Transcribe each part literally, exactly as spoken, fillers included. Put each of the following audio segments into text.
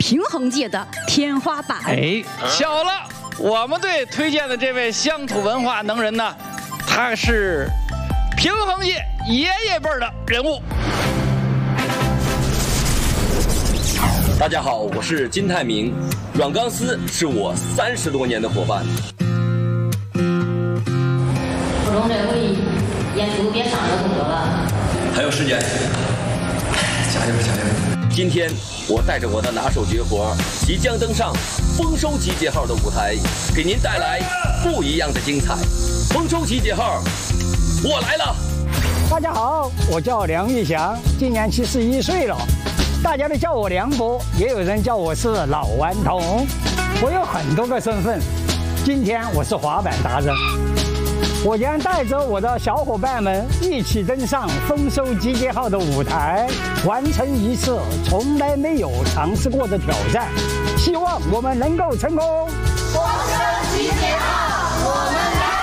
平衡界的天花板。 哎，巧了，我们队推荐的这位乡土文化能人呢，他是平衡界爷爷辈的人物。 大家好，我是金泰明，软钢丝是我三十多年的伙伴。 普通这会议演出别上热搜了， 还有时间，加油加油！今天我带着我的拿手绝活，即将登上丰收集结号的舞台，给您带来不一样的精彩。丰收集结号，我来了！ 大家好，我叫梁玉祥，今年七十一岁了。大家都叫我梁伯，也有人叫我是老顽童。我有很多个身份，今天我是滑板达人。我将带着我的小伙伴们一起登上丰收集结号的舞台，完成一次从来没有尝试过的挑战。希望我们能够成功。 丰收集结号，我们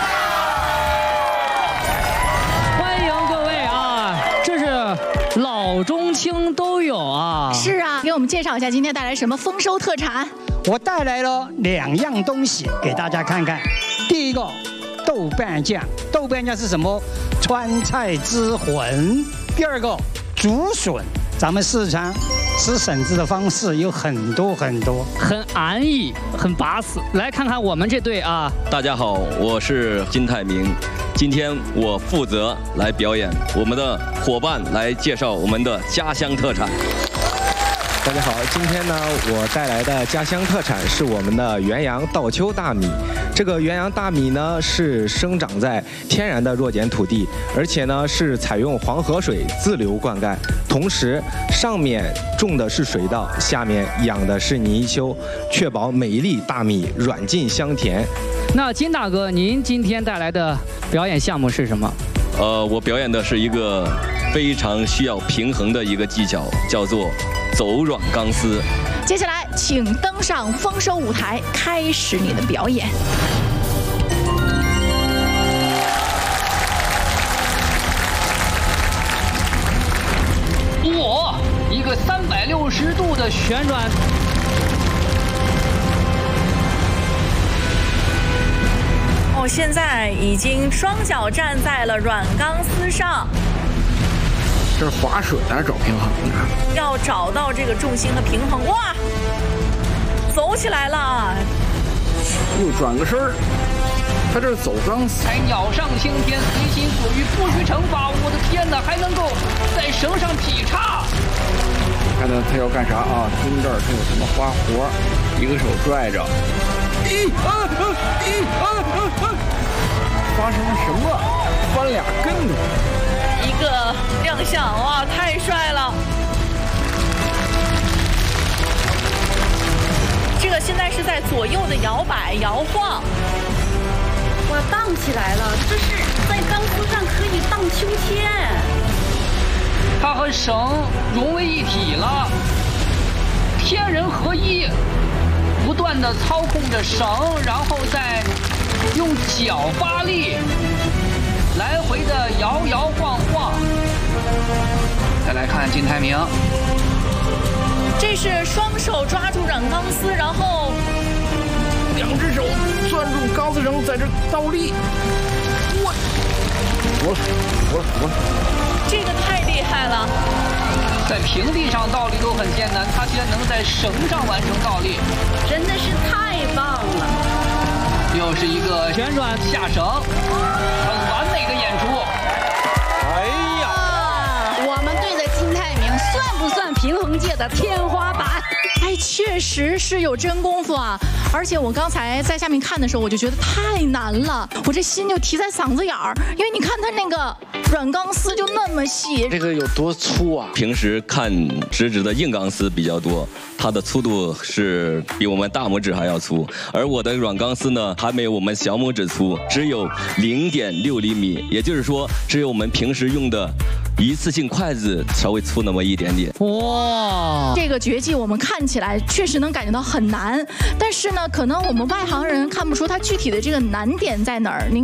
来了！ 欢迎各位啊，这是老中青都有啊。 是啊，给我们介绍一下今天带来什么丰收特产？ 我带来了两样东西给大家看看。第一个，豆瓣酱，豆瓣酱是什么？川菜之魂。第二个，竹笋。咱们四川吃笋子的方式有很多很多， 很安逸，很巴适。来看看我们这队啊！ 大家好，我是金泰明，今天我负责来表演，我们的伙伴来介绍我们的家乡特产。 大家好，今天呢，我带来的家乡特产是我们的元阳稻丘大米。这个元阳大米呢，是生长在天然的弱碱土地，而且呢是采用黄河水自流灌溉，同时上面种的是水稻，下面养的是泥鳅，确保每一粒大米软劲香甜。 那金大哥，您今天带来的表演项目是什么？ 呃，我表演的是一个非常需要平衡的一个技巧，叫做走软钢丝。 接下来，请登上丰收舞台，开始你的表演。 我一个三百六十度的旋转。 哦，现在已经双脚站在了软钢丝上。 这是划水啊，找平衡啊！ 要找到这个重心和平衡，哇，走起来了！ 又转个身儿，他这是走钢丝。 才鸟上青天，随心所欲，不需惩罚。我的天哪，还能够在绳上劈叉！ 看他他要干啥啊？蹲这儿他有什么花活？一个手拽着，一啊啊一啊啊啊！发生了什么？翻俩跟头。 一个亮相，哇，太帅了！这个现在是在左右的摇摆摇晃， 我荡起来了，这是在钢丝上可以荡秋千。 它和绳融为一体了，天人合一，不断地操控着绳，然后再用脚发力。来回的摇摇晃晃。再来看金泰明， 这是双手抓住软钢丝，然后两只手攥住钢丝绳，在这倒立。我我我我， 这个太厉害了！ 在平地上倒立都很艰难，他居然能在绳上完成倒立， 真的是太棒了！ 又是一个旋转下绳，很完美的演出。 哎呀，我们队的金泰明算不算平衡界的天花板？哎，确实是有真功夫啊！而且我刚才在下面看的时候，我就觉得太难了，我这心就提在嗓子眼儿，因为你看它那个软钢丝就那么细， 这个有多粗啊？ 平时看直指的硬钢丝比较多，它的粗度是比我们大拇指还要粗，而我的软钢丝呢，还没有我们小拇指粗，只有零点六厘米，也就是说，只有我们平时用的一次性筷子稍微粗那么一点点。 哇，这个绝技我们看起来确实能感觉到很难，但是呢，可能我们外行人看不出它具体的这个难点在哪儿。您